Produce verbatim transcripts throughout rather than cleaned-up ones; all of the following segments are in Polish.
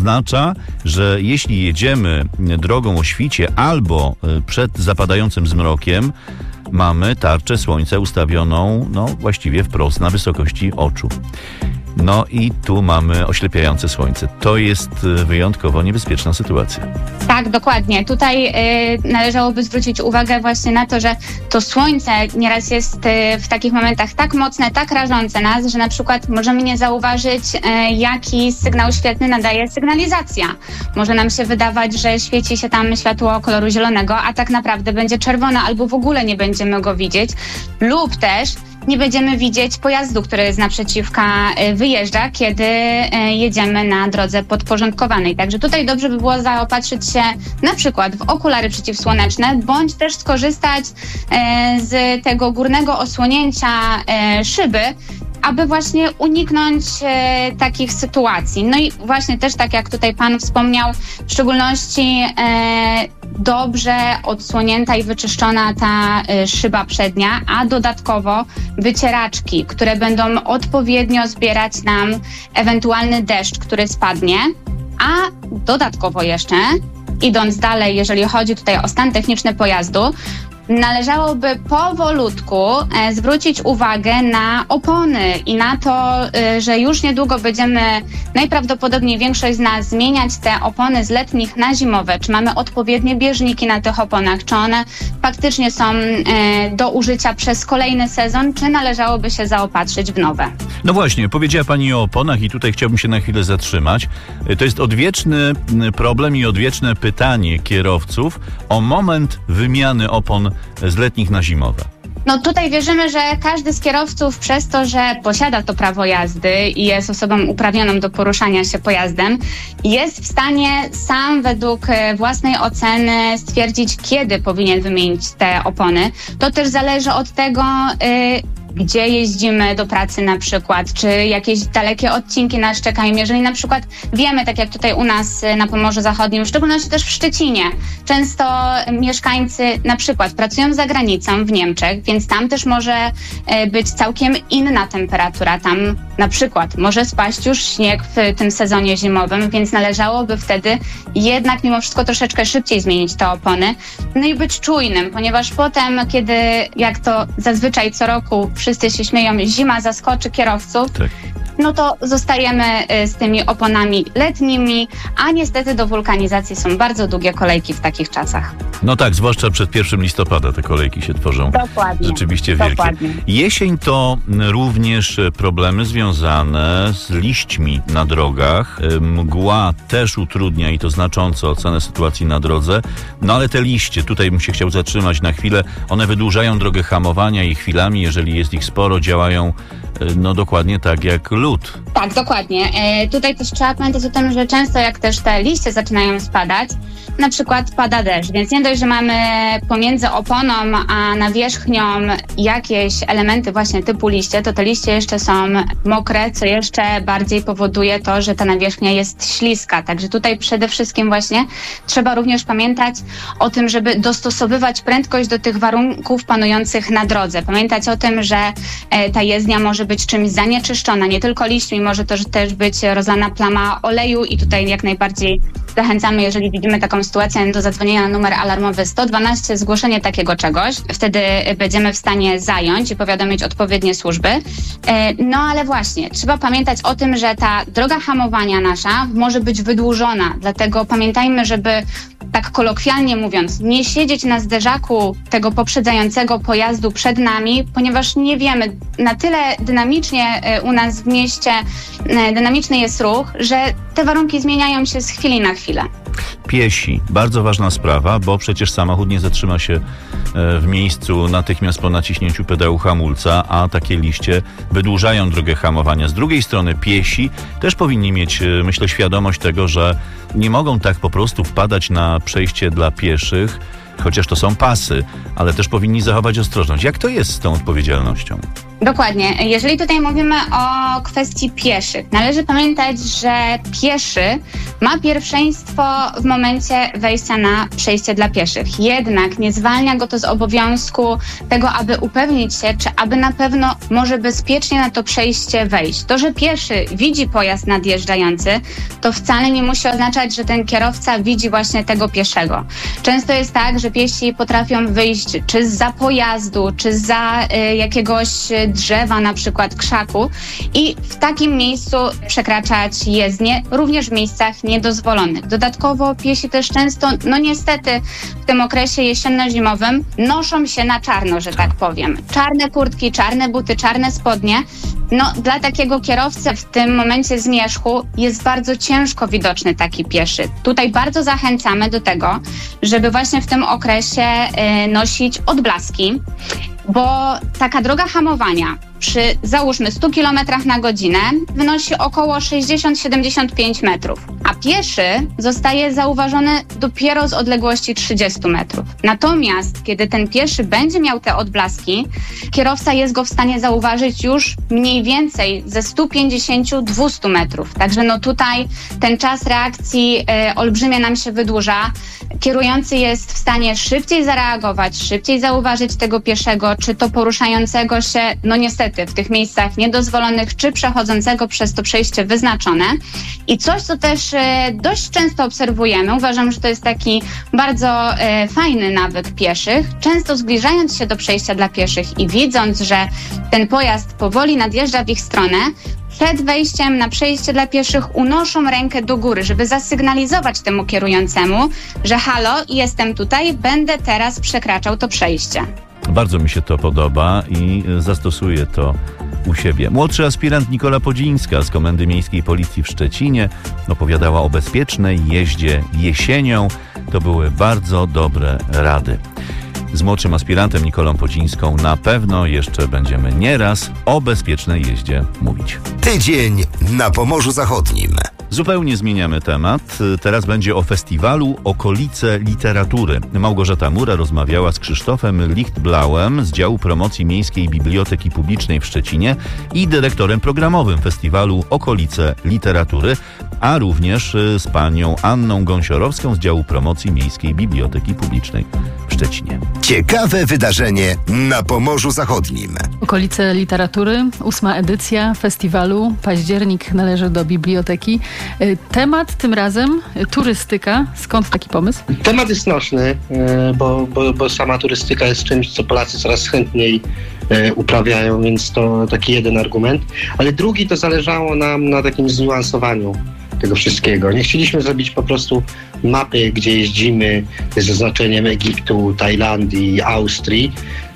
oznacza, że jeśli jedziemy drogą o świcie albo przed zapadającym zmrokiem, mamy tarczę słońca ustawioną no właściwie wprost na wysokości oczu. No i tu mamy oślepiające słońce. To jest wyjątkowo niebezpieczna sytuacja. Tak, dokładnie. Tutaj y, należałoby zwrócić uwagę właśnie na to, że to słońce nieraz jest y, w takich momentach tak mocne, tak rażące nas, że na przykład możemy nie zauważyć, y, jaki sygnał świetlny nadaje sygnalizacja. Może nam się wydawać, że świeci się tam światło koloru zielonego, a tak naprawdę będzie czerwone albo w ogóle nie będziemy go widzieć. Lub też nie będziemy widzieć pojazdu, który z naprzeciwka wyjeżdża, kiedy jedziemy na drodze podporządkowanej. Także tutaj dobrze by było zaopatrzyć się na przykład w okulary przeciwsłoneczne, bądź też skorzystać z tego górnego osłonięcia szyby, aby właśnie uniknąć e, takich sytuacji. No i właśnie też tak jak tutaj Pan wspomniał, w szczególności e, dobrze odsłonięta i wyczyszczona ta e, szyba przednia, a dodatkowo wycieraczki, które będą odpowiednio zbierać nam ewentualny deszcz, który spadnie, a dodatkowo jeszcze, idąc dalej, jeżeli chodzi tutaj o stan techniczny pojazdu, należałoby powolutku e, zwrócić uwagę na opony i na to, e, że już niedługo będziemy najprawdopodobniej większość z nas zmieniać te opony z letnich na zimowe. Czy mamy odpowiednie bieżniki na tych oponach? Czy one faktycznie są e, do użycia przez kolejny sezon? Czy należałoby się zaopatrzyć w nowe? No właśnie, powiedziała Pani o oponach i tutaj chciałbym się na chwilę zatrzymać. To jest odwieczny problem i odwieczne pytanie kierowców o moment wymiany opon z letnich na zimowe. No tutaj wierzymy, że każdy z kierowców przez to, że posiada to prawo jazdy i jest osobą uprawnioną do poruszania się pojazdem, jest w stanie sam według własnej oceny stwierdzić, kiedy powinien wymienić te opony. To też zależy od tego, yy, gdzie jeździmy do pracy na przykład, czy jakieś dalekie odcinki nas czekają. Jeżeli na przykład wiemy, tak jak tutaj u nas na Pomorzu Zachodnim, w szczególności też w Szczecinie, często mieszkańcy na przykład pracują za granicą w Niemczech, więc tam też może być całkiem inna temperatura. Tam na przykład może spaść już śnieg w tym sezonie zimowym, więc należałoby wtedy jednak mimo wszystko troszeczkę szybciej zmienić te opony. No i być czujnym, ponieważ potem, kiedy jak to zazwyczaj co roku wszyscy się śmieją, zima zaskoczy kierowców, tak, no to zostajemy z tymi oponami letnimi, a niestety do wulkanizacji są bardzo długie kolejki w takich czasach. No tak, zwłaszcza przed pierwszego listopada te kolejki się tworzą. Dokładnie. Rzeczywiście wielkie. Dokładnie. Jesień to również problemy związane z liśćmi na drogach. Mgła też utrudnia i to znacząco ocenę sytuacji na drodze. No ale te liście, tutaj bym się chciał zatrzymać na chwilę, one wydłużają drogę hamowania i chwilami, jeżeli jest ich sporo, działają no dokładnie tak jak lód. Tak, dokładnie. E, tutaj też trzeba pamiętać o tym, że często jak też te liście zaczynają spadać, na przykład pada deszcz, więc nie dość, że mamy pomiędzy oponą a nawierzchnią jakieś elementy właśnie typu liście, to te liście jeszcze są mokre, co jeszcze bardziej powoduje to, że ta nawierzchnia jest śliska. Także tutaj przede wszystkim właśnie trzeba również pamiętać o tym, żeby dostosowywać prędkość do tych warunków panujących na drodze. Pamiętać o tym, że e, ta jezdnia może być czymś zanieczyszczona, nie tylko liśćmi, może to też być rozlana plama oleju i tutaj jak najbardziej zachęcamy, jeżeli widzimy taką sytuację, do zadzwonienia na numer alarmowy sto dwanaście, zgłoszenie takiego czegoś. Wtedy będziemy w stanie zająć i powiadomić odpowiednie służby. No ale właśnie, trzeba pamiętać o tym, że ta droga hamowania nasza może być wydłużona, dlatego pamiętajmy, żeby tak kolokwialnie mówiąc, nie siedzieć na zderzaku tego poprzedzającego pojazdu przed nami, ponieważ nie wiemy, na tyle dynamicznie u nas w mieście dynamiczny jest ruch, że te warunki zmieniają się z chwili na chwilę. Piesi, bardzo ważna sprawa, bo przecież samochód nie zatrzyma się w miejscu natychmiast po naciśnięciu pedału hamulca, a takie liście wydłużają drogę hamowania. Z drugiej strony piesi też powinni mieć, myślę, świadomość tego, że nie mogą tak po prostu wpadać na przejście dla pieszych, chociaż to są pasy, ale też powinni zachować ostrożność. Jak to jest z tą odpowiedzialnością? Dokładnie. Jeżeli tutaj mówimy o kwestii pieszych, należy pamiętać, że pieszy ma pierwszeństwo w momencie wejścia na przejście dla pieszych. Jednak nie zwalnia go to z obowiązku tego, aby upewnić się, czy aby na pewno może bezpiecznie na to przejście wejść. To, że pieszy widzi pojazd nadjeżdżający, to wcale nie musi oznaczać, że ten kierowca widzi właśnie tego pieszego. Często jest tak, że piesi potrafią wyjść czy zza pojazdu, czy zza y, jakiegoś drzewa, na przykład krzaku, i w takim miejscu przekraczać jezdnię, również w miejscach niedozwolonych. Dodatkowo piesi też często, no niestety w tym okresie jesienno-zimowym noszą się na czarno, że tak powiem. Czarne kurtki, czarne buty, czarne spodnie. No dla takiego kierowcy w tym momencie zmierzchu jest bardzo ciężko widoczny taki pieszy. Tutaj bardzo zachęcamy do tego, żeby właśnie w tym okresie y, nosić odblaski, bo taka droga hamowania przy, załóżmy, stu kilometrach na godzinę wynosi około sześćdziesiąt do siedemdziesięciu pięciu metrów, a pieszy zostaje zauważony dopiero z odległości trzydziestu metrów. Natomiast kiedy ten pieszy będzie miał te odblaski, kierowca jest go w stanie zauważyć już mniej więcej ze stu pięćdziesięciu do dwustu metrów. Także no tutaj ten czas reakcji e, olbrzymie nam się wydłuża. Kierujący jest w stanie szybciej zareagować, szybciej zauważyć tego pieszego, czy to poruszającego się, no niestety, w tych miejscach niedozwolonych, czy przechodzącego przez to przejście wyznaczone. I coś, co też e, dość często obserwujemy, uważam, że to jest taki bardzo e, fajny nawyk pieszych, często zbliżając się do przejścia dla pieszych i widząc, że ten pojazd powoli nadjeżdża w ich stronę, przed wejściem na przejście dla pieszych unoszą rękę do góry, żeby zasygnalizować temu kierującemu, że halo, jestem tutaj, będę teraz przekraczał to przejście. Bardzo mi się to podoba i zastosuję to u siebie. Młodszy aspirant Nikola Podzińska z Komendy Miejskiej Policji w Szczecinie opowiadała o bezpiecznej jeździe jesienią. To były bardzo dobre rady. Z młodszym aspirantem Nikolą Podzińską na pewno jeszcze będziemy nieraz o bezpiecznej jeździe mówić. Tydzień na Pomorzu Zachodnim. Zupełnie zmieniamy temat. Teraz będzie o festiwalu Okolice Literatury. Małgorzata Mura rozmawiała z Krzysztofem Lichtblauem z działu promocji Miejskiej Biblioteki Publicznej w Szczecinie i dyrektorem programowym festiwalu Okolice Literatury, a również z panią Anną Gąsiorowską z działu promocji Miejskiej Biblioteki Publicznej w Szczecinie. Ciekawe wydarzenie na Pomorzu Zachodnim. Okolice Literatury, ósma edycja festiwalu, październik należy do biblioteki. Temat tym razem turystyka. Skąd taki pomysł? Temat jest nośny, bo, bo, bo sama turystyka jest czymś, co Polacy coraz chętniej uprawiają, więc to taki jeden argument. Ale drugi to zależało nam na takim zniuansowaniu tego wszystkiego. Nie chcieliśmy zrobić po prostu mapy, gdzie jeździmy z zaznaczeniem Egiptu, Tajlandii, Austrii,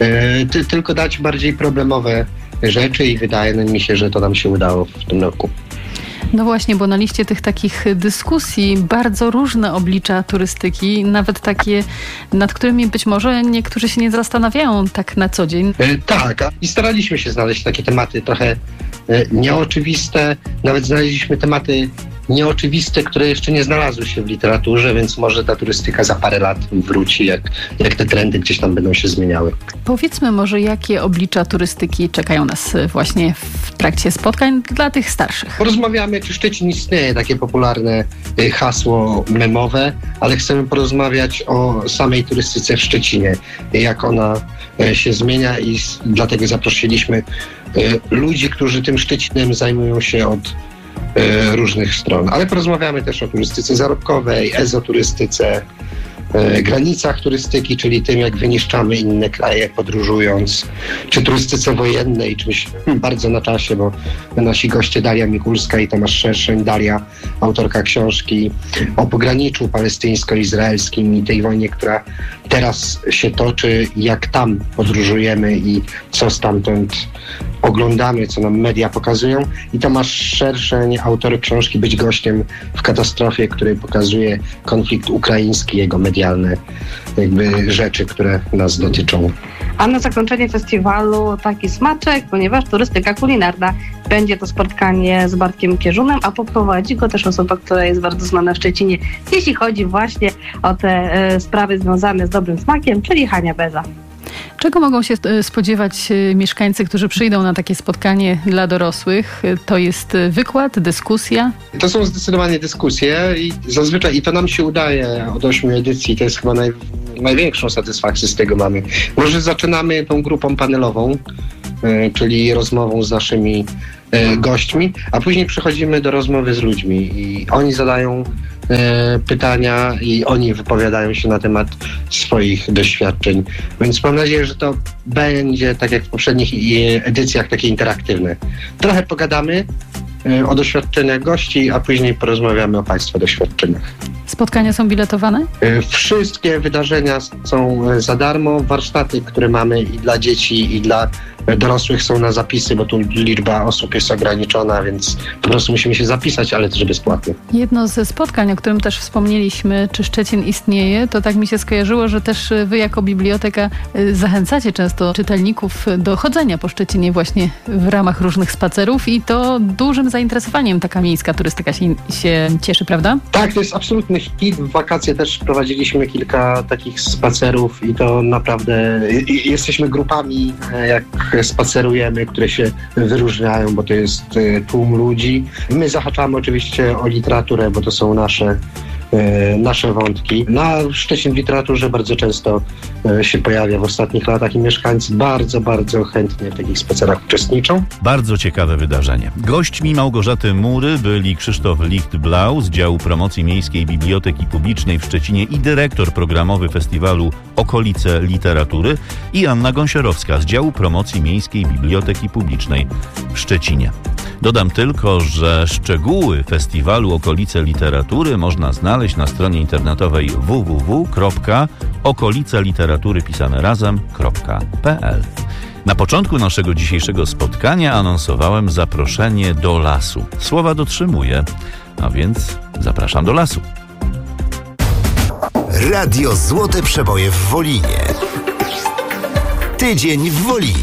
ty, tylko dać bardziej problemowe rzeczy i wydaje mi się, że to nam się udało w tym roku. No właśnie, bo na liście tych takich dyskusji bardzo różne oblicza turystyki, nawet takie, nad którymi być może niektórzy się nie zastanawiają tak na co dzień. E, tak, i staraliśmy się znaleźć takie tematy trochę e, nieoczywiste, nawet znaleźliśmy tematy nieoczywiste, które jeszcze nie znalazły się w literaturze, więc może ta turystyka za parę lat wróci, jak, jak te trendy gdzieś tam będą się zmieniały. Powiedzmy może, jakie oblicza turystyki czekają nas właśnie w trakcie spotkań dla tych starszych. Porozmawiamy, czy Szczecin istnieje, takie popularne hasło memowe, ale chcemy porozmawiać o samej turystyce w Szczecinie, jak ona się zmienia i dlatego zaprosiliśmy ludzi, którzy tym Szczecinem zajmują się od różnych stron, ale porozmawiamy też o turystyce zarobkowej, ezoturystyce, e, granicach turystyki, czyli tym, jak wyniszczamy inne kraje podróżując, czy turystyce wojennej, czymś bardzo na czasie, bo nasi goście Daria Mikulska i Tomasz Szerszeń, Daria, autorka książki o pograniczu palestyńsko-izraelskim i tej wojnie, która teraz się toczy, jak tam podróżujemy i co stamtąd oglądamy, co nam media pokazują. I Tomasz Szerszeń, autor książki Być gościem w katastrofie, który pokazuje konflikt ukraiński, jego medialne jakby rzeczy, które nas dotyczą. A na zakończenie festiwalu taki smaczek, ponieważ turystyka kulinarna. Będzie to spotkanie z Bartkiem Kierzunem, a poprowadzi go też osoba, która jest bardzo znana w Szczecinie, jeśli chodzi właśnie o te e, sprawy związane z dobrym smakiem, czyli Hania Beza. Czego mogą się spodziewać mieszkańcy, którzy przyjdą na takie spotkanie dla dorosłych? To jest wykład, dyskusja? To są zdecydowanie dyskusje i zazwyczaj i to nam się udaje od ośmiu edycji. To jest chyba naj, największą satysfakcję z tego mamy. Może zaczynamy tą grupą panelową, y, czyli rozmową z naszymi y, gośćmi, a później przechodzimy do rozmowy z ludźmi i oni zadają y, pytania i oni wypowiadają się na temat swoich doświadczeń. Więc mam nadzieję, że to będzie, tak jak w poprzednich edycjach, takie interaktywne. Trochę pogadamy y, o doświadczeniach gości, a później porozmawiamy o Państwa doświadczeniach. Spotkania są biletowane? Y, wszystkie wydarzenia są za darmo. Warsztaty, które mamy i dla dzieci, i dla dorosłych są na zapisy, bo tu liczba osób jest ograniczona, więc po prostu musimy się zapisać, ale też bezpłatnie. Jedno ze spotkań, o którym też wspomnieliśmy, czy Szczecin istnieje, to tak mi się skojarzyło, że też wy jako biblioteka zachęcacie często czytelników do chodzenia po Szczecinie właśnie w ramach różnych spacerów i to dużym zainteresowaniem taka miejska turystyka się, się cieszy, prawda? Tak, to jest absolutny hit. W wakacje też prowadziliśmy kilka takich spacerów i to naprawdę i, i jesteśmy grupami, jak spacerujemy, które się wyróżniają, bo to jest tłum ludzi. My zahaczamy oczywiście o literaturę, bo to są nasze nasze wątki. Na Szczecin w literaturze bardzo często się pojawia w ostatnich latach i mieszkańcy bardzo, bardzo chętnie w takich spacerach uczestniczą. Bardzo ciekawe wydarzenie. Gośćmi Małgorzaty Mury byli Krzysztof Licht-Blau z działu promocji Miejskiej Biblioteki Publicznej w Szczecinie i dyrektor programowy festiwalu Okolice Literatury i Anna Gąsiorowska z działu promocji Miejskiej Biblioteki Publicznej w Szczecinie. Dodam tylko, że szczegóły festiwalu Okolice Literatury można znaleźć na stronie internetowej w w w kropka okoliceliteratury pisane razem kropka p l. Na początku naszego dzisiejszego spotkania anonsowałem zaproszenie do lasu. Słowa dotrzymuję, a więc zapraszam do lasu. Radio Złote Przeboje w Wolinie. Tydzień w Wolinie.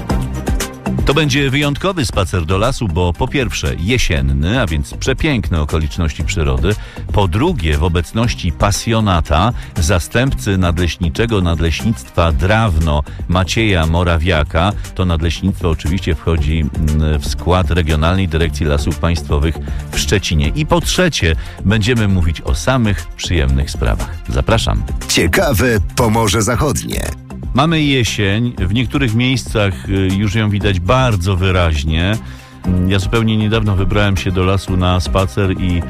To będzie wyjątkowy spacer do lasu, bo po pierwsze jesienny, a więc przepiękne okoliczności przyrody, po drugie w obecności pasjonata, zastępcy nadleśniczego Nadleśnictwa Drawno Macieja Morawiaka. To nadleśnictwo oczywiście wchodzi w skład Regionalnej Dyrekcji Lasów Państwowych w Szczecinie. I po trzecie będziemy mówić o samych przyjemnych sprawach. Zapraszam. Ciekawe Pomorze Zachodnie. Mamy jesień, w niektórych miejscach już ją widać bardzo wyraźnie. Ja zupełnie niedawno wybrałem się do lasu na spacer i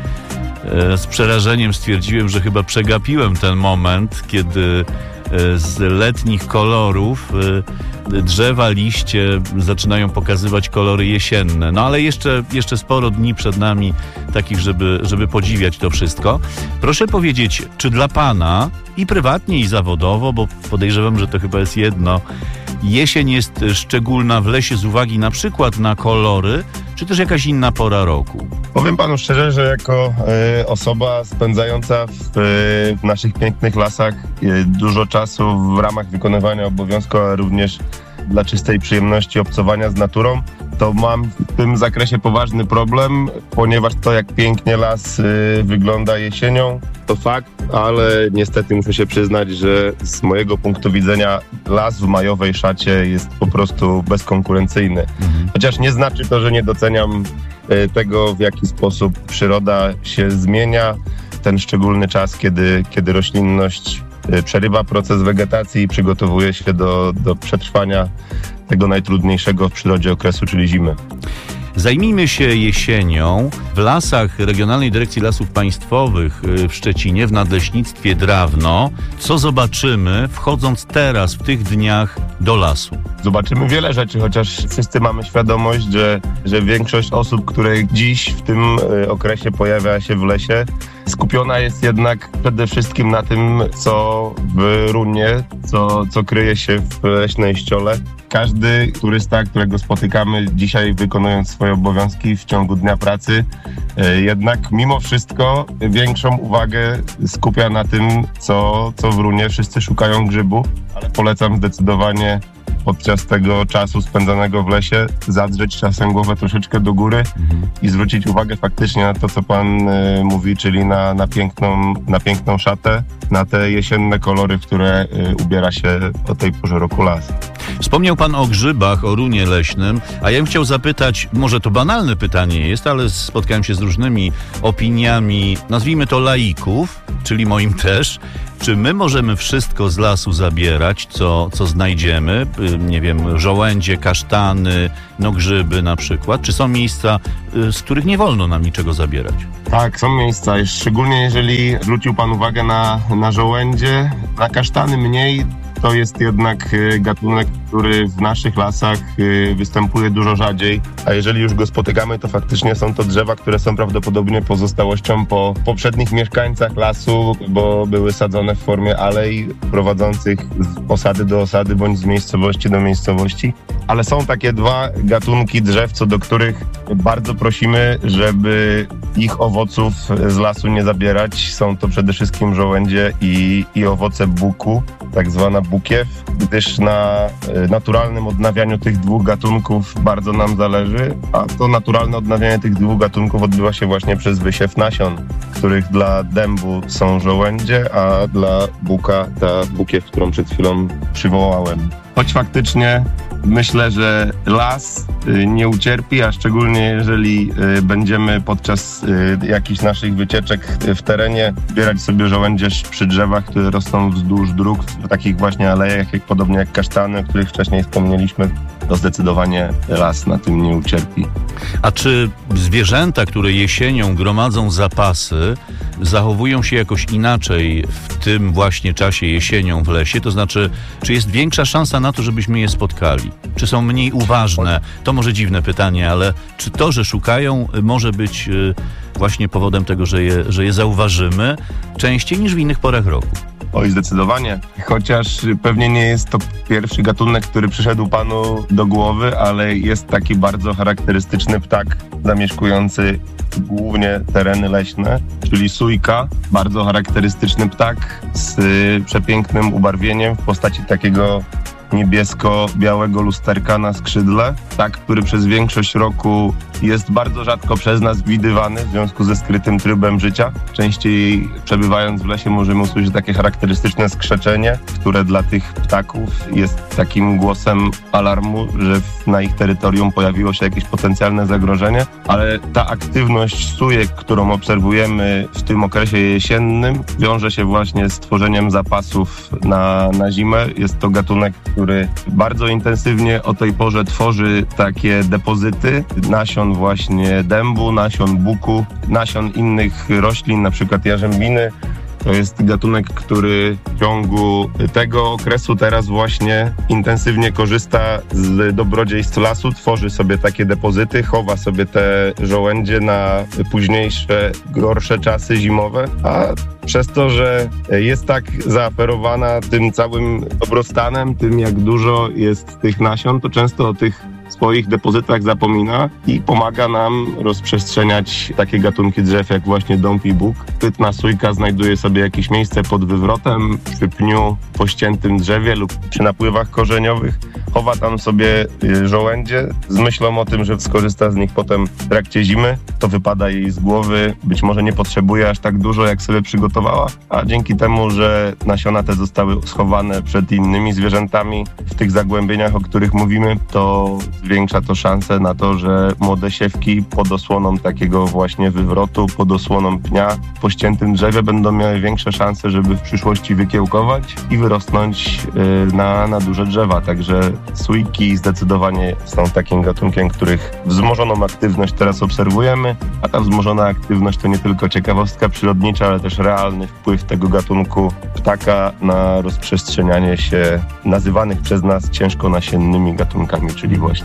z przerażeniem stwierdziłem, że chyba przegapiłem ten moment, kiedy z letnich kolorów drzewa, liście zaczynają pokazywać kolory jesienne. No ale jeszcze, jeszcze sporo dni przed nami takich, żeby, żeby podziwiać to wszystko. Proszę powiedzieć, czy dla pana i prywatnie, i zawodowo, bo podejrzewam, że to chyba jest jedno, jesień jest szczególna w lesie z uwagi na przykład na kolory, czy też jakaś inna pora roku? Powiem panu szczerze, że jako y, osoba spędzająca w, y, w naszych pięknych lasach y, dużo czasu w ramach wykonywania obowiązku, ale również dla czystej przyjemności obcowania z naturą, to mam w tym zakresie poważny problem, ponieważ to, jak pięknie las y, wygląda jesienią, to fakt, ale niestety muszę się przyznać, że z mojego punktu widzenia las w majowej szacie jest po prostu bezkonkurencyjny. Mhm. Chociaż nie znaczy to, że nie doceniam y, tego, w jaki sposób przyroda się zmienia. Ten szczególny czas, kiedy, kiedy roślinność y, przerywa proces wegetacji i przygotowuje się do, do przetrwania tego najtrudniejszego w przyrodzie okresu, czyli zimy. Zajmijmy się jesienią. W lasach Regionalnej Dyrekcji Lasów Państwowych w Szczecinie, w Nadleśnictwie Drawno. Co zobaczymy, wchodząc teraz, w tych dniach do lasu? Zobaczymy wiele rzeczy, chociaż wszyscy mamy świadomość, że, że większość osób, które dziś w tym okresie pojawia się w lesie, skupiona jest jednak przede wszystkim na tym, co w runie, co, co kryje się w leśnej ściole. Każdy turysta, którego spotykamy dzisiaj, wykonując swoje obowiązki w ciągu dnia pracy, jednak mimo wszystko większą uwagę skupia na tym, co, co w runie. Wszyscy szukają grzybu, ale polecam zdecydowanie podczas tego czasu spędzonego w lesie zadrzeć czasem głowę troszeczkę do góry mhm. i zwrócić uwagę faktycznie na to, co pan y, mówi, czyli na, na, piękną, na piękną szatę, na te jesienne kolory, w które y, ubiera się o tej porze roku las. Wspomniał pan o grzybach, o runie leśnym, a ja bym chciał zapytać, może to banalne pytanie jest, ale spotkałem się z różnymi opiniami, nazwijmy to laików, czyli moim też. Czy my możemy wszystko z lasu zabierać, co, co znajdziemy? Nie wiem, żołędzie, kasztany, no grzyby na przykład. Czy są miejsca, z których nie wolno nam niczego zabierać? Tak, są miejsca, szczególnie jeżeli zwrócił pan uwagę na, na żołędzie, na kasztany mniej. To jest jednak gatunek, który w naszych lasach występuje dużo rzadziej, a jeżeli już go spotykamy, to faktycznie są to drzewa, które są prawdopodobnie pozostałością po poprzednich mieszkańcach lasu, bo były sadzone w formie alei prowadzących z osady do osady bądź z miejscowości do miejscowości. Ale są takie dwa gatunki drzew, co do których bardzo prosimy, żeby ich owoców z lasu nie zabierać. Są to przede wszystkim żołędzie i, i owoce buku, tak zwana bukiew, gdyż na naturalnym odnawianiu tych dwóch gatunków bardzo nam zależy, a to naturalne odnawianie tych dwóch gatunków odbywa się właśnie przez wysiew nasion, których dla dębu są żołędzie, a dla buka ta bukiew, którą przed chwilą przywołałem. Choć faktycznie myślę, że las nie ucierpi, a szczególnie jeżeli będziemy podczas jakichś naszych wycieczek w terenie zbierać sobie żołędzie przy drzewach, które rosną wzdłuż dróg, w takich właśnie alejach, jak, podobnie jak kasztany, o których wcześniej wspomnieliśmy, to zdecydowanie las na tym nie ucierpi. A czy zwierzęta, które jesienią gromadzą zapasy, zachowują się jakoś inaczej w tym właśnie czasie jesienią w lesie? To znaczy, czy jest większa szansa na to, żebyśmy je spotkali? Czy są mniej uważne? To może dziwne pytanie, ale czy to, że szukają, może być właśnie powodem tego, że je, że je zauważymy częściej niż w innych porach roku? Oj, zdecydowanie. Chociaż pewnie nie jest to pierwszy gatunek, który przyszedł panu do głowy, ale jest taki bardzo charakterystyczny ptak zamieszkujący głównie tereny leśne, czyli sójka. Bardzo charakterystyczny ptak z przepięknym ubarwieniem w postaci takiego niebiesko-białego lusterka na skrzydle. Tak, który przez większość roku jest bardzo rzadko przez nas widywany w związku ze skrytym trybem życia. Częściej przebywając w lesie możemy usłyszeć takie charakterystyczne skrzeczenie, które dla tych ptaków jest takim głosem alarmu, że na ich terytorium pojawiło się jakieś potencjalne zagrożenie, ale ta aktywność sójek, którą obserwujemy w tym okresie jesiennym, wiąże się właśnie z tworzeniem zapasów na, na zimę. Jest to gatunek, który bardzo intensywnie o tej porze tworzy takie depozyty nasion właśnie dębu, nasion buku, nasion innych roślin, na przykład jarzębiny. To jest gatunek, który w ciągu tego okresu teraz właśnie intensywnie korzysta z dobrodziejstw lasu, tworzy sobie takie depozyty, chowa sobie te żołędzie na późniejsze, gorsze czasy zimowe, a przez to, że jest tak zaaferowana tym całym dobrostanem, tym jak dużo jest tych nasion, to często o tych swoich depozytach zapomina i pomaga nam rozprzestrzeniać takie gatunki drzew jak właśnie dąb i buk. Pytna sójka znajduje sobie jakieś miejsce pod wywrotem, przy pniu po ściętym drzewie lub przy napływach korzeniowych. Chowa tam sobie żołędzie z myślą o tym, że skorzysta z nich potem w trakcie zimy. To wypada jej z głowy, być może nie potrzebuje aż tak dużo, jak sobie przygotowała, a dzięki temu, że nasiona te zostały schowane przed innymi zwierzętami w tych zagłębieniach, o których mówimy, to zwiększa to szansę na to, że młode siewki pod osłoną takiego właśnie wywrotu, pod osłoną pnia po ściętym drzewie będą miały większe szanse, żeby w przyszłości wykiełkować i wyrosnąć na, na duże drzewa. Także sójki zdecydowanie są takim gatunkiem, których wzmożoną aktywność teraz obserwujemy, a ta wzmożona aktywność to nie tylko ciekawostka przyrodnicza, ale też realny wpływ tego gatunku ptaka na rozprzestrzenianie się nazywanych przez nas ciężko nasiennymi gatunkami, czyli właśnie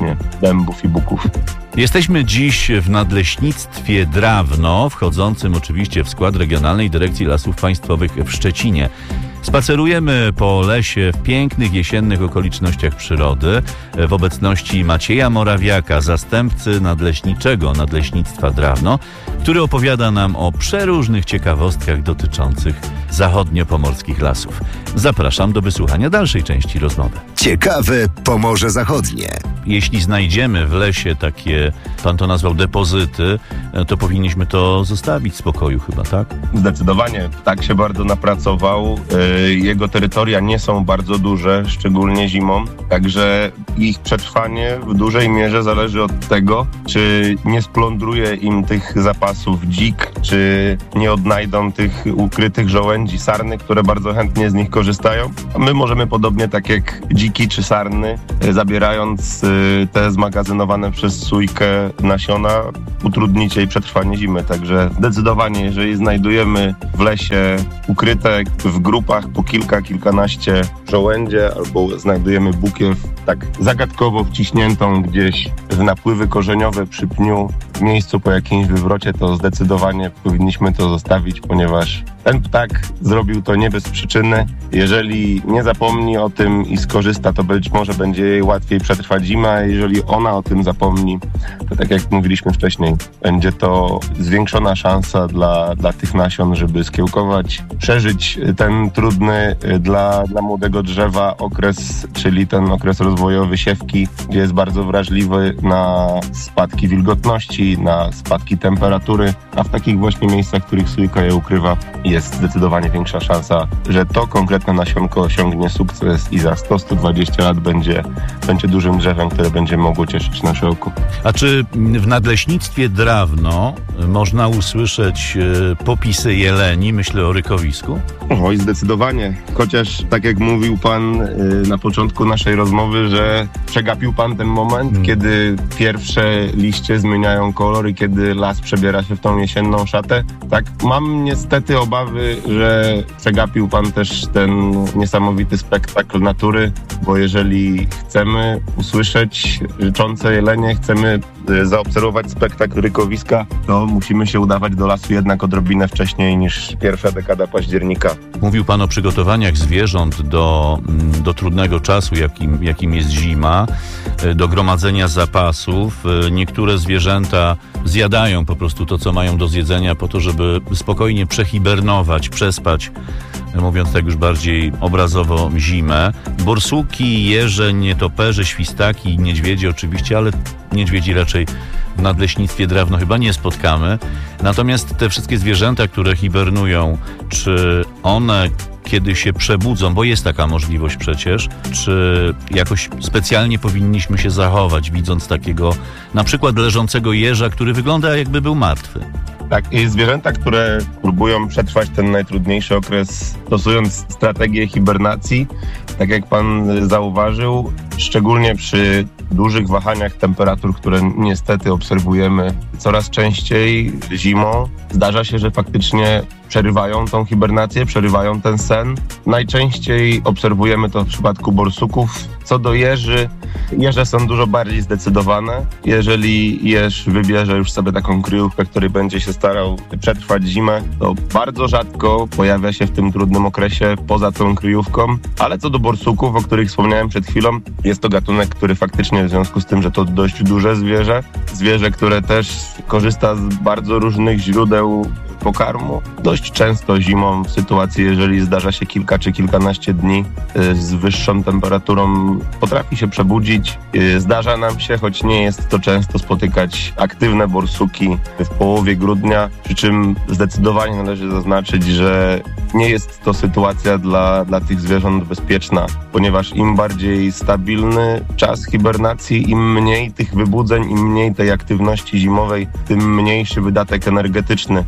właśnie dębów i buków. Jesteśmy dziś w Nadleśnictwie Drawno, wchodzącym oczywiście w skład Regionalnej Dyrekcji Lasów Państwowych w Szczecinie. Spacerujemy po lesie w pięknych jesiennych okolicznościach przyrody w obecności Macieja Morawiaka, zastępcy nadleśniczego Nadleśnictwa Drawno, który opowiada nam o przeróżnych ciekawostkach dotyczących zachodniopomorskich lasów. Zapraszam do wysłuchania dalszej części rozmowy. Ciekawe Pomorze Zachodnie. Jeśli znajdziemy w lesie takie, pan to nazwał depozyty, to powinniśmy to zostawić w spokoju chyba, tak? Zdecydowanie. Tak się bardzo napracował. Jego terytoria nie są bardzo duże, szczególnie zimą, także ich przetrwanie w dużej mierze zależy od tego, czy nie splądruje im tych zapasów dzik, czy nie odnajdą tych ukrytych żołędzi, sarny, które bardzo chętnie z nich korzystają. A my możemy podobnie tak jak dziki czy sarny, zabierając te zmagazynowane przez sójkę nasiona, utrudnić jej przetrwanie zimy. Także zdecydowanie, jeżeli znajdujemy w lesie ukryte w grupach po kilka, kilkanaście żołędzie albo znajdujemy bukiew tak zagadkowo wciśniętą gdzieś w napływy korzeniowe przy pniu w miejscu po jakimś wywrocie, to zdecydowanie powinniśmy to zostawić, ponieważ ten ptak zrobił to nie bez przyczyny. Jeżeli nie zapomni o tym i skorzysta, to być może będzie jej łatwiej przetrwać zimę, a jeżeli ona o tym zapomni, to tak jak mówiliśmy wcześniej, będzie to zwiększona szansa dla, dla tych nasion, żeby skiełkować, przeżyć ten trudny dla, dla młodego drzewa okres, czyli ten okres rozwojowy siewki, gdzie jest bardzo wrażliwy na spadki wilgotności, na spadki temperatury, a w takich właśnie miejscach, w których sójka je ukrywa, jest zdecydowanie większa szansa, że to konkretne nasionko osiągnie sukces i za sto do stu dwudziestu lat będzie, będzie dużym drzewem, które będzie mogło cieszyć nasze oko. A czy w Nadleśnictwie Drawno można usłyszeć popisy jeleni? Myślę o rykowisku. Oj, zdecydowanie. Chociaż tak jak mówił pan na początku naszej rozmowy, że przegapił pan ten moment, hmm. kiedy pierwsze liście zmieniają kolor i kiedy las przebiera się w tą jesienną szatę. Tak, mam niestety obawy, że przegapił pan też ten niesamowity spektakl natury, bo jeżeli chcemy usłyszeć ryczące jelenie, chcemy zaobserwować spektakl rykowiska, to musimy się udawać do lasu jednak odrobinę wcześniej niż pierwsza dekada października. Mówił pan o przygotowaniach zwierząt do, do trudnego czasu, jakim, jakim jest zima, do gromadzenia zapasów. Niektóre zwierzęta zjadają po prostu to, co mają do zjedzenia po to, żeby spokojnie przehibernować, przespać, mówiąc tak już bardziej obrazowo, zimę. Borsuki, jeże, nietoperze, świstaki, niedźwiedzie oczywiście, ale niedźwiedzi raczej w Nadleśnictwie Drawno chyba nie spotkamy. Natomiast te wszystkie zwierzęta, które hibernują, czy one kiedy się przebudzą, bo jest taka możliwość przecież, czy jakoś specjalnie powinniśmy się zachować, widząc takiego na przykład leżącego jeża, który wygląda jakby był martwy? Tak, i zwierzęta, które próbują przetrwać ten najtrudniejszy okres, stosując strategię hibernacji, tak jak pan zauważył, szczególnie przy dużych wahaniach temperatur, które niestety obserwujemy coraz częściej zimą, zdarza się, że faktycznie przerywają tą hibernację, przerywają ten sen. Najczęściej obserwujemy to w przypadku borsuków. Co do jeży, jeże są dużo bardziej zdecydowane. Jeżeli jeż wybierze już sobie taką kryjówkę, w której będzie się starał przetrwać zimę, to bardzo rzadko pojawia się w tym trudnym okresie poza tą kryjówką. Ale co do borsuków, o których wspomniałem przed chwilą, jest to gatunek, który faktycznie w związku z tym, że to dość duże zwierzę, zwierzę, które też korzysta z bardzo różnych źródeł pokarmu. Dość często zimą w sytuacji, jeżeli zdarza się kilka czy kilkanaście dni z wyższą temperaturą, potrafi się przebudzić. Zdarza nam się, choć nie jest to często, spotykać aktywne borsuki w połowie grudnia, przy czym zdecydowanie należy zaznaczyć, że nie jest to sytuacja dla, dla tych zwierząt bezpieczna, ponieważ im bardziej stabilny czas hibernacji, im mniej tych wybudzeń, im mniej tej aktywności zimowej, tym mniejszy wydatek energetyczny. Czyli wraz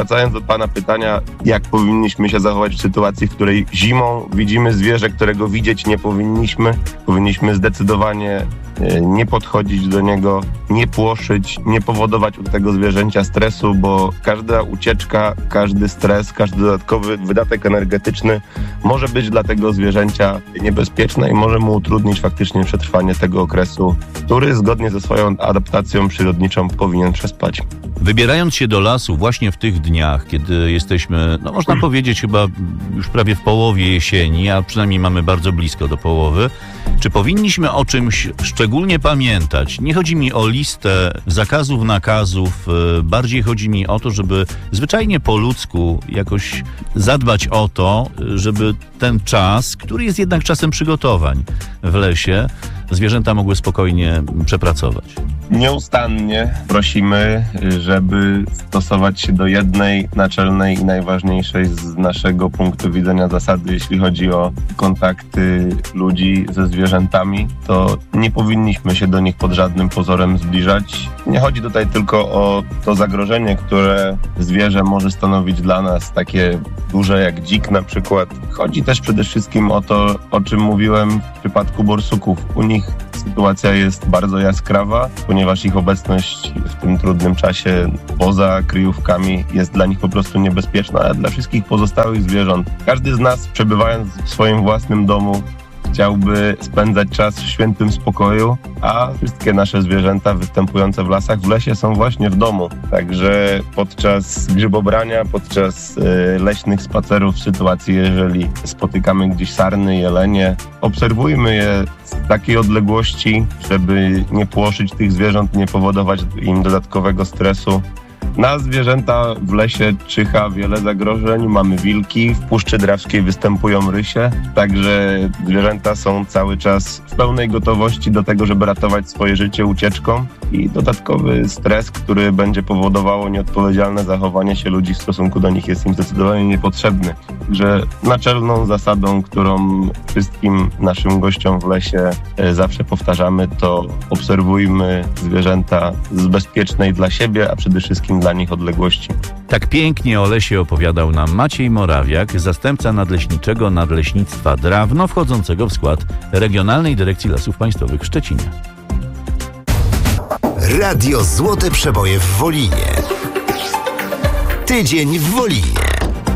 wracając do pana pytania, jak powinniśmy się zachować w sytuacji, w której zimą widzimy zwierzę, którego widzieć nie powinniśmy. Powinniśmy zdecydowanie nie podchodzić do niego, nie płoszyć, nie powodować u tego zwierzęcia stresu, bo każda ucieczka, każdy stres, każdy dodatkowy wydatek energetyczny może być dla tego zwierzęcia niebezpieczny i może mu utrudnić faktycznie przetrwanie tego okresu, który zgodnie ze swoją adaptacją przyrodniczą powinien przespać. Wybierając się do lasu właśnie w tych dniach, kiedy jesteśmy, no można powiedzieć chyba już prawie w połowie jesieni, a przynajmniej mamy bardzo blisko do połowy, czy powinniśmy o czymś szczególnie pamiętać? Nie chodzi mi o listę zakazów, nakazów, bardziej chodzi mi o to, żeby zwyczajnie po ludzku jakoś zadbać o to, żeby ten czas, który jest jednak czasem przygotowań w lesie, zwierzęta mogły spokojnie przepracować. Nieustannie prosimy, żeby stosować się do jednej naczelnej i najważniejszej z naszego punktu widzenia zasady, jeśli chodzi o kontakty ludzi ze zwierzętami, to nie powinniśmy się do nich pod żadnym pozorem zbliżać. Nie chodzi tutaj tylko o to zagrożenie, które zwierzę może stanowić dla nas, takie duże jak dzik na przykład. Chodzi też przede wszystkim o to, o czym mówiłem w przypadku borsuków. U nich sytuacja jest bardzo jaskrawa, ponieważ ich obecność w tym trudnym czasie poza kryjówkami jest dla nich po prostu niebezpieczna, ale dla wszystkich pozostałych zwierząt. Każdy z nas, przebywając w swoim własnym domu, chciałby spędzać czas w świętym spokoju, a wszystkie nasze zwierzęta występujące w lasach, w lesie są właśnie w domu. Także podczas grzybobrania, podczas y, leśnych spacerów, w sytuacji, jeżeli spotykamy gdzieś sarny, jelenie, obserwujmy je z takiej odległości, żeby nie płoszyć tych zwierząt, nie powodować im dodatkowego stresu. Na zwierzęta w lesie czyha wiele zagrożeń. Mamy wilki, w Puszczy Drawskiej występują rysie, także zwierzęta są cały czas w pełnej gotowości do tego, żeby ratować swoje życie ucieczką i dodatkowy stres, który będzie powodowało nieodpowiedzialne zachowanie się ludzi w stosunku do nich, jest im zdecydowanie niepotrzebny. Także naczelną zasadą, którą wszystkim naszym gościom w lesie zawsze powtarzamy, to obserwujmy zwierzęta z bezpiecznej dla siebie, a przede wszystkim dla nich odległości. Tak pięknie o lesie opowiadał nam Maciej Morawiak, zastępca nadleśniczego Nadleśnictwa Drawno, wchodzącego w skład Regionalnej Dyrekcji Lasów Państwowych w Szczecinie. Radio Złote Przeboje w Wolinie. Tydzień w Wolinie.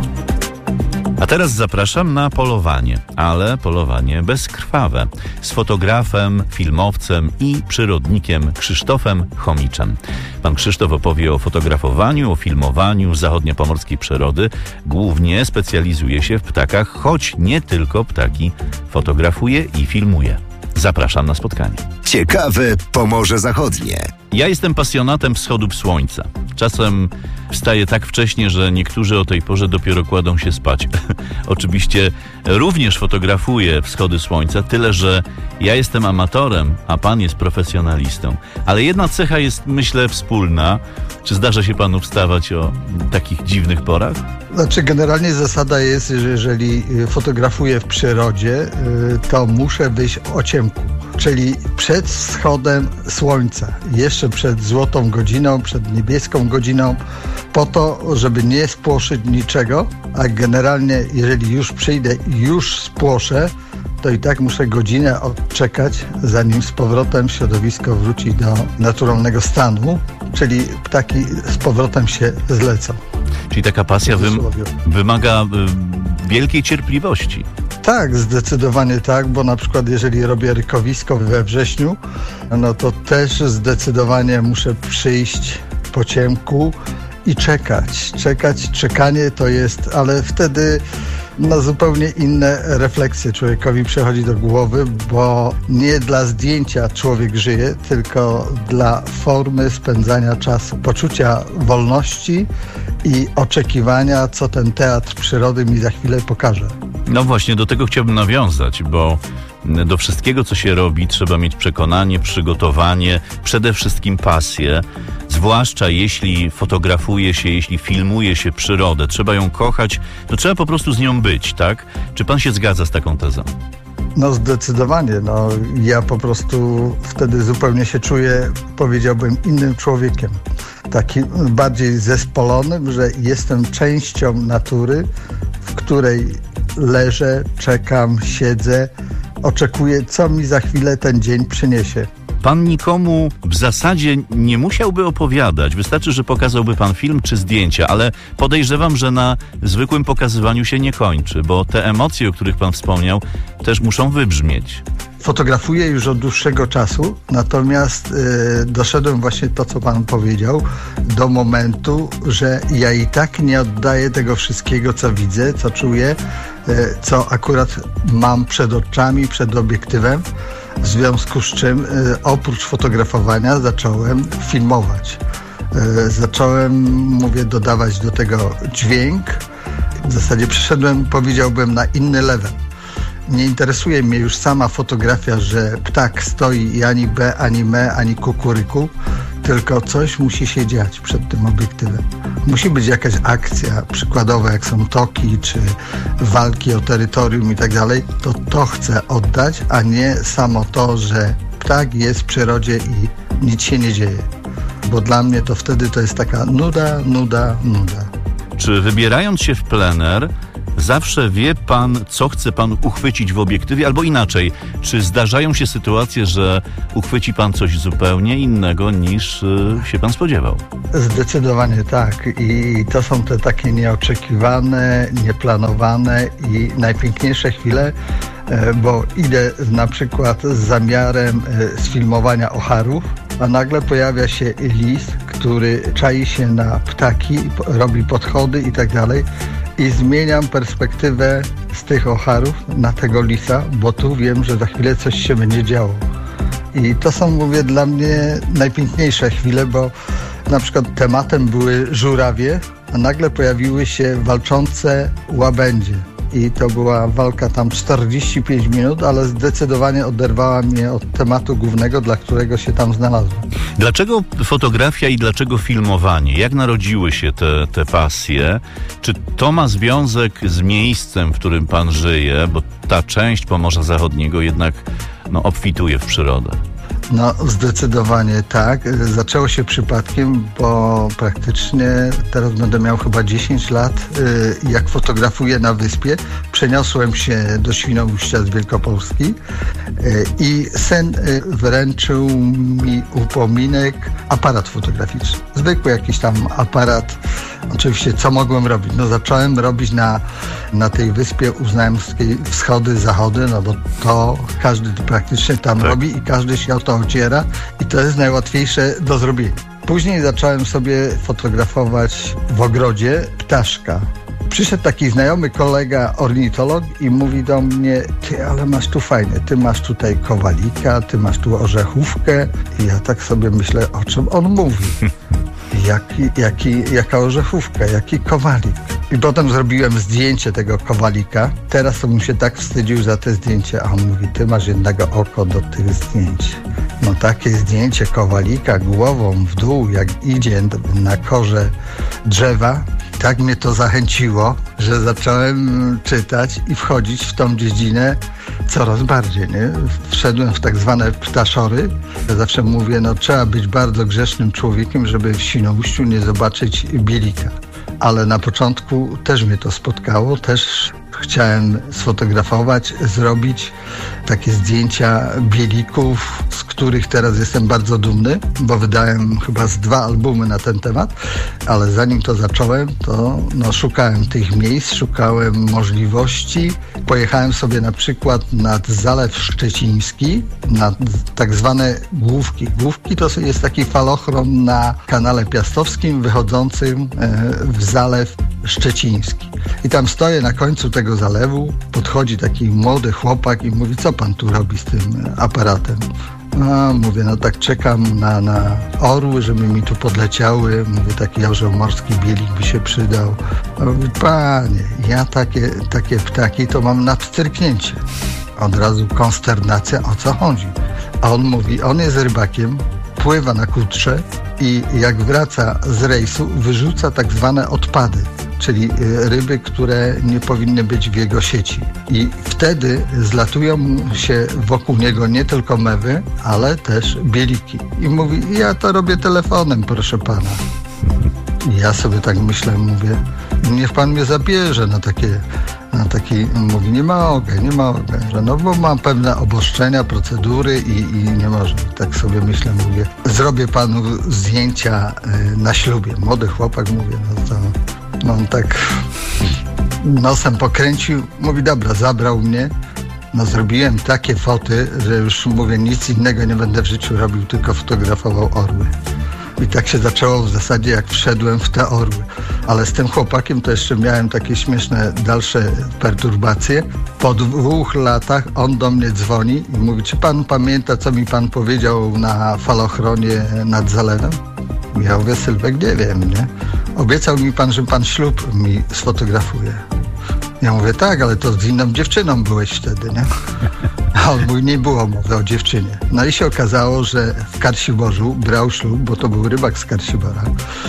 A teraz zapraszam na polowanie, ale polowanie bezkrwawe, z fotografem, filmowcem i przyrodnikiem Krzysztofem Chomiczem. Pan Krzysztof opowie o fotografowaniu, o filmowaniu zachodniopomorskiej przyrody. Głównie specjalizuje się w ptakach, choć nie tylko ptaki fotografuje i filmuje. Zapraszam na spotkanie. Ciekawe Pomorze Zachodnie. Ja jestem pasjonatem wschodów słońca. Czasem wstaję tak wcześnie, że niektórzy o tej porze dopiero kładą się spać. Oczywiście również fotografuję wschody słońca, tyle że ja jestem amatorem, a pan jest profesjonalistą. Ale jedna cecha jest, myślę, wspólna. Czy zdarza się panu wstawać o takich dziwnych porach? Znaczy, generalnie zasada jest, że jeżeli fotografuję w przyrodzie, to muszę wyjść o ciemku. Czyli przed wschodem słońca, jeszcze przed złotą godziną, przed niebieską godziną, po to, żeby nie spłoszyć niczego, a generalnie jeżeli już przyjdę i już spłoszę, to i tak muszę godzinę odczekać, zanim z powrotem środowisko wróci do naturalnego stanu, czyli ptaki z powrotem się zlecą. Czyli taka pasja wym- wymaga y, wielkiej cierpliwości. Tak, zdecydowanie tak, bo na przykład jeżeli robię rykowisko we wrześniu, no to też zdecydowanie muszę przyjść po ciemku i czekać. Czekać, czekanie to jest, ale wtedy no, zupełnie inne refleksje człowiekowi przychodzi do głowy, bo nie dla zdjęcia człowiek żyje, tylko dla formy spędzania czasu, poczucia wolności i oczekiwania, co ten teatr przyrody mi za chwilę pokaże. No właśnie, do tego chciałbym nawiązać, bo do wszystkiego, co się robi, trzeba mieć przekonanie, przygotowanie, przede wszystkim pasję, zwłaszcza jeśli fotografuje się, jeśli filmuje się przyrodę, trzeba ją kochać, to trzeba po prostu z nią być, tak? Czy pan się zgadza z taką tezą? No zdecydowanie, no ja po prostu wtedy zupełnie się czuję, powiedziałbym, innym człowiekiem. Takim bardziej zespolonym, że jestem częścią natury, w której leżę, czekam, siedzę, oczekuję, co mi za chwilę ten dzień przyniesie. Pan nikomu w zasadzie nie musiałby opowiadać. Wystarczy, że pokazałby pan film czy zdjęcia, ale podejrzewam, że na zwykłym pokazywaniu się nie kończy, bo te emocje, o których pan wspomniał, też muszą wybrzmieć. Fotografuję już od dłuższego czasu, natomiast y, doszedłem właśnie to, co pan powiedział, do momentu, że ja i tak nie oddaję tego wszystkiego, co widzę, co czuję, y, co akurat mam przed oczami, przed obiektywem. W związku z czym y, oprócz fotografowania zacząłem filmować. Y, zacząłem, mówię, dodawać do tego dźwięk. W zasadzie przeszedłem, powiedziałbym, na inny level. Nie interesuje mnie już sama fotografia, że ptak stoi i ani be, ani me, ani kukuryku, tylko coś musi się dziać przed tym obiektywem. Musi być jakaś akcja, przykładowo jak są toki, czy walki o terytorium i tak dalej, to to chcę oddać, a nie samo to, że ptak jest w przyrodzie i nic się nie dzieje. Bo dla mnie to wtedy to jest taka nuda, nuda, nuda. Czy wybierając się w plener, zawsze wie pan, co chce pan uchwycić w obiektywie, albo inaczej, czy zdarzają się sytuacje, że uchwyci pan coś zupełnie innego niż y, się pan spodziewał? Zdecydowanie tak. I to są te takie nieoczekiwane, nieplanowane i najpiękniejsze chwile, bo idę na przykład z zamiarem sfilmowania ocharów, a nagle pojawia się lis, który czai się na ptaki, robi podchody i tak dalej. I zmieniam perspektywę z tych ocharów na tego lisa, bo tu wiem, że za chwilę coś się będzie działo. I to są, mówię, dla mnie najpiękniejsze chwile, bo na przykład tematem były żurawie, a nagle pojawiły się walczące łabędzie. I to była walka tam czterdzieści pięć minut, ale zdecydowanie oderwała mnie od tematu głównego, dla którego się tam znalazłem. Dlaczego fotografia i dlaczego filmowanie? Jak narodziły się te, te pasje? Czy to ma związek z miejscem, w którym pan żyje? Bo ta część Pomorza Zachodniego jednak no, obfituje w przyrodę. No zdecydowanie tak. Zaczęło się przypadkiem, bo praktycznie teraz będę miał chyba dziesięć lat, jak fotografuję na wyspie. Przeniosłem się do Świnoujścia z Wielkopolski i syn wręczył mi upominek aparat fotograficzny. Zwykły jakiś tam aparat. Oczywiście co mogłem robić? No zacząłem robić na, na tej wyspie Uznajemskiej wschody, zachody, no bo to każdy praktycznie tam tak robi i każdy się o to ociera i to jest najłatwiejsze do zrobienia. Później zacząłem sobie fotografować w ogrodzie ptaszka. Przyszedł taki znajomy kolega ornitolog i mówi do mnie: ty, ale masz tu fajne, ty masz tutaj kowalika, ty masz tu orzechówkę. I ja tak sobie myślę, o czym on mówi. Jaki, jaki, jaka orzechówka, jaki kowalik. I potem zrobiłem zdjęcie tego kowalika. Teraz to bym się tak wstydził za te zdjęcie. A on mówi: ty masz jednego oko do tych zdjęć. No takie zdjęcie kowalika głową w dół, jak idzie na korze drzewa. Tak mnie to zachęciło, że zacząłem czytać i wchodzić w tą dziedzinę coraz bardziej, nie? Wszedłem w tak zwane ptaszory. Ja zawsze mówię, no trzeba być bardzo grzesznym człowiekiem, żeby w Świnoujściu nie zobaczyć bielika. Ale na początku też mnie to spotkało, też chciałem sfotografować, zrobić takie zdjęcia bielików, z których teraz jestem bardzo dumny, bo wydałem chyba z dwa albumy na ten temat, ale zanim to zacząłem, to no, szukałem tych miejsc, szukałem możliwości. Pojechałem sobie na przykład nad Zalew Szczeciński, na tak zwane Główki. Główki to jest taki falochron na kanale Piastowskim wychodzącym w Zalew Szczeciński. I tam stoję na końcu tego zalewu, podchodzi taki młody chłopak i mówi: co pan tu robi z tym aparatem? A mówię, no tak czekam na, na orły, żeby mi tu podleciały. Mówię, taki orzeł morski bielik by się przydał. A mówi: panie, ja takie, takie ptaki to mam na pstryknięcie. Od razu konsternacja, o co chodzi? A on mówi, on jest rybakiem, pływa na kutrze i jak wraca z rejsu, wyrzuca tak zwane odpady. czyli ryby, które nie powinny być w jego sieci. I wtedy zlatują się wokół niego nie tylko mewy, ale też bieliki. I mówi, ja to robię telefonem, proszę pana. I ja sobie tak myślę, mówię, niech pan mnie zabierze na takie, na taki, mówi, nie mogę, nie mogę, że no bo mam pewne obostrzenia, procedury i, i nie może. Tak sobie myślę, mówię, zrobię panu zdjęcia na ślubie. Młody chłopak, mówię, no to no on tak nosem pokręcił, mówi, dobra, zabrał mnie. No zrobiłem takie foty, że już mówię, nic innego nie będę w życiu robił, tylko fotografował orły. I tak się zaczęło w zasadzie, jak wszedłem w te orły. Ale z tym chłopakiem to jeszcze miałem takie śmieszne dalsze perturbacje. Po dwóch latach on do mnie dzwoni i mówi, czy pan pamięta, co mi pan powiedział na falochronie nad zalewem? Ja mówię, Sylwek, nie wiem, nie? Obiecał mi pan, że pan ślub mi sfotografuje. Ja mówię, tak, ale to z inną dziewczyną byłeś wtedy, nie? A on mówi, nie było mowy o dziewczynie. No i się okazało, że w Karsiborzu brał ślub, bo to był rybak z Karsibora.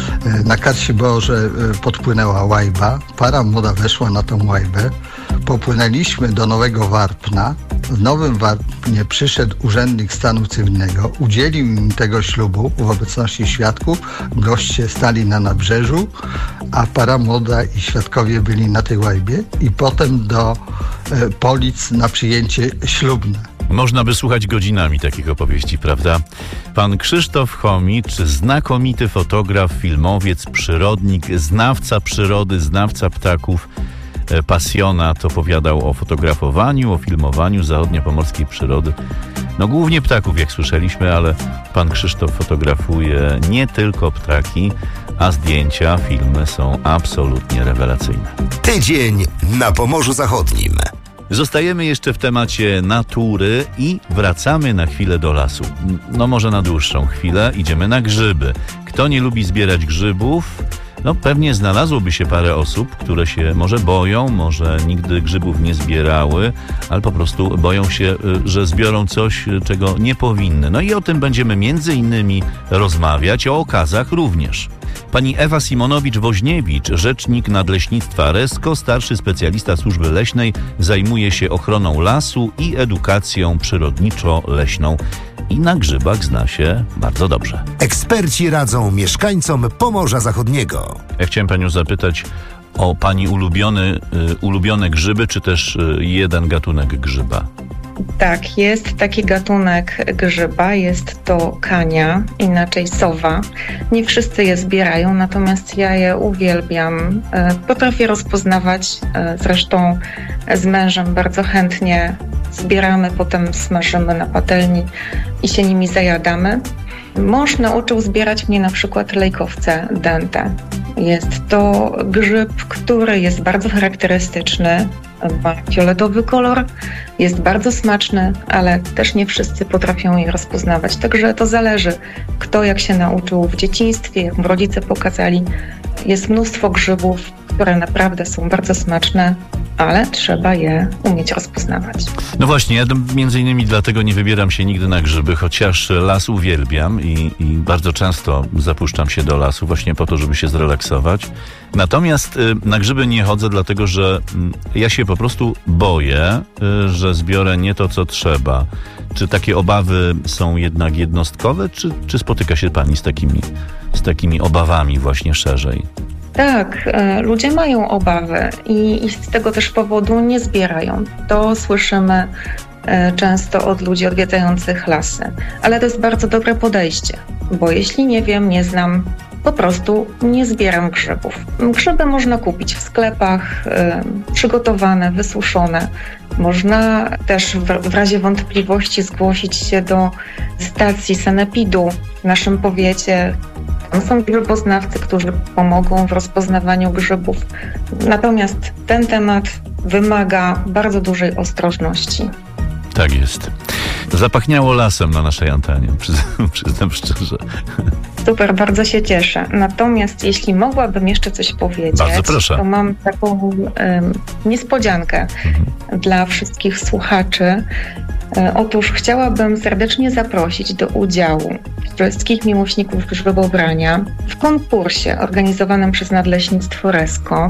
Na Karsiborze podpłynęła łajba, para młoda weszła na tą łajbę. Popłynęliśmy do Nowego Warpna. W Nowym Warpnie przyszedł urzędnik stanu cywilnego, udzielił im tego ślubu w obecności świadków. Goście stali na nabrzeżu, a para młoda i świadkowie byli na tej łajbie i potem do e, Polic na przyjęcie ślubne. Można by słuchać godzinami takich opowieści, prawda? Pan Krzysztof Chomicz, znakomity fotograf, filmowiec, przyrodnik, znawca przyrody, znawca ptaków, pasjonat, opowiadał o fotografowaniu, o filmowaniu zachodniopomorskiej przyrody. No głównie ptaków, jak słyszeliśmy, ale pan Krzysztof fotografuje nie tylko ptaki, a zdjęcia, filmy są absolutnie rewelacyjne. Tydzień na Pomorzu Zachodnim. Zostajemy jeszcze w temacie natury i wracamy na chwilę do lasu. No może na dłuższą chwilę idziemy na grzyby. Kto nie lubi zbierać grzybów? No pewnie znalazłoby się parę osób, które się może boją, może nigdy grzybów nie zbierały, ale po prostu boją się, że zbiorą coś, czego nie powinny. No i o tym będziemy między innymi rozmawiać, o okazach również. Pani Ewa Simonowicz-Woźniewicz, rzecznik Nadleśnictwa Resko, starszy specjalista służby leśnej, zajmuje się ochroną lasu i edukacją przyrodniczo-leśną. I na grzybach zna się bardzo dobrze. Eksperci radzą mieszkańcom Pomorza Zachodniego. Ja chciałem panią zapytać o pani ulubiony, y, ulubione grzyby, czy też y, jeden gatunek grzyba? Tak, jest taki gatunek grzyba, jest to kania, inaczej sowa. Nie wszyscy je zbierają, natomiast ja je uwielbiam. Potrafię rozpoznawać, zresztą z mężem bardzo chętnie zbieramy, potem smażymy na patelni i się nimi zajadamy. Mąż nauczył zbierać mnie na przykład lejkowce dente. Jest to grzyb, który jest bardzo charakterystyczny, ma fioletowy kolor, jest bardzo smaczny, ale też nie wszyscy potrafią je rozpoznawać. Także to zależy, kto jak się nauczył w dzieciństwie, jak mu rodzice pokazali. Jest mnóstwo grzybów, które naprawdę są bardzo smaczne, ale trzeba je umieć rozpoznawać. No właśnie, ja między innymi dlatego nie wybieram się nigdy na grzyby, chociaż las uwielbiam i, i bardzo często zapuszczam się do lasu właśnie po to, żeby się zrelaksować. Natomiast y, na grzyby nie chodzę, dlatego że y, ja się po prostu boję, y, że zbiorę nie to, co trzeba. Czy takie obawy są jednak jednostkowe, czy, czy spotyka się pani z takimi, z takimi obawami właśnie szerzej? Tak, ludzie mają obawy i, i z tego też powodu nie zbierają. To słyszymy często od ludzi odwiedzających lasy. Ale to jest bardzo dobre podejście, bo jeśli nie wiem, nie znam, po prostu nie zbieram grzybów. Grzyby można kupić w sklepach, y, przygotowane, wysuszone. Można też w, w razie wątpliwości zgłosić się do stacji sanepidu w naszym powiecie. Tam są grzyboznawcy, którzy pomogą w rozpoznawaniu grzybów. Natomiast ten temat wymaga bardzo dużej ostrożności. Tak jest. Zapachniało lasem na naszej antenie, przyznam, przyznam szczerze. Super, bardzo się cieszę. Natomiast jeśli mogłabym jeszcze coś powiedzieć, bardzo proszę. To mam taką um, niespodziankę mhm. dla wszystkich słuchaczy. Otóż chciałabym serdecznie zaprosić do udziału wszystkich miłośników grzybobrania w konkursie organizowanym przez Nadleśnictwo Resko.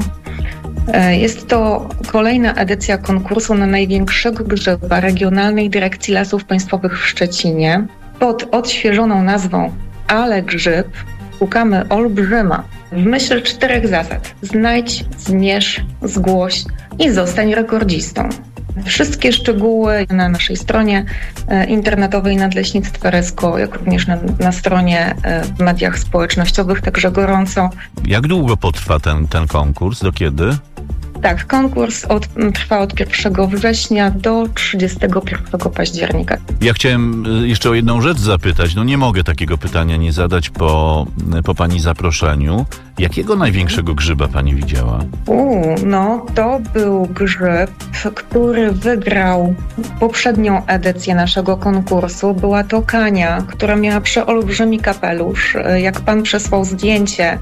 Jest to kolejna edycja konkursu na największego grzyba Regionalnej Dyrekcji Lasów Państwowych w Szczecinie. Pod odświeżoną nazwą Ale Grzyb szukamy olbrzyma w myśl czterech zasad. Znajdź, zmierz, zgłoś i zostań rekordzistą. Wszystkie szczegóły na naszej stronie internetowej Nadleśnictwa Resko, jak również na, na stronie w mediach społecznościowych, także gorąco. Jak długo potrwa ten, ten konkurs? Do kiedy? Tak, konkurs od, trwa od pierwszego września do trzydziestego pierwszego października. Ja chciałem jeszcze o jedną rzecz zapytać. No nie mogę takiego pytania nie zadać po, po pani zaproszeniu. Jakiego największego grzyba pani widziała? Uuu, no to był grzyb, który wygrał poprzednią edycję naszego konkursu. Była to kania, która miała przeolbrzymi kapelusz. Jak pan przesłał zdjęcie,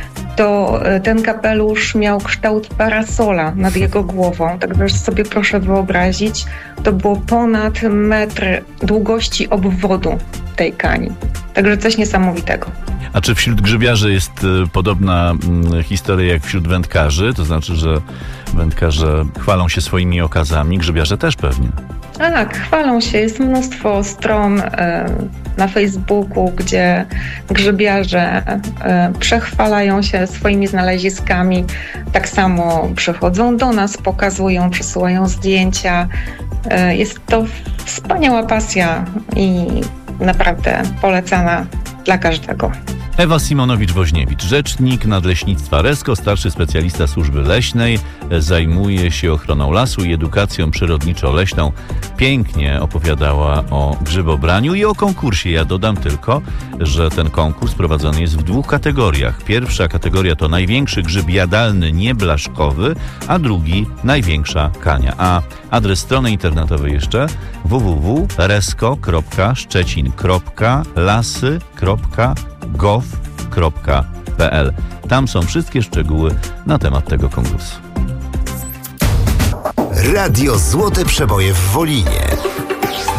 to ten kapelusz miał kształt parasola nad jego głową. Także sobie proszę wyobrazić, to było ponad metr długości obwodu tej kani. Także coś niesamowitego. A czy wśród grzybiarzy jest y, podobna y, historia jak wśród wędkarzy? To znaczy, że wędkarze chwalą się swoimi okazami, grzybiarze też pewnie. Tak, chwalą się. Jest mnóstwo stron y, na Facebooku, gdzie grzybiarze y, przechwalają się swoimi znaleziskami. Tak samo przychodzą do nas, pokazują, przesyłają zdjęcia. Y, jest to wspaniała pasja i naprawdę polecana dla każdego. Ewa Simonowicz-Woźniewicz, rzecznik Nadleśnictwa Resko, starszy specjalista służby leśnej, zajmuje się ochroną lasu i edukacją przyrodniczo-leśną. Pięknie opowiadała o grzybobraniu i o konkursie. Ja dodam tylko, że ten konkurs prowadzony jest w dwóch kategoriach. Pierwsza kategoria to największy grzyb jadalny nieblaszkowy, a drugi największa kania. A adres strony internetowej jeszcze w w w kropka resko kropka szczecin kropka lasy kropka gov kropka p l. Tam są wszystkie szczegóły na temat tego konkursu. Radio Złote Przeboje w Wolinie.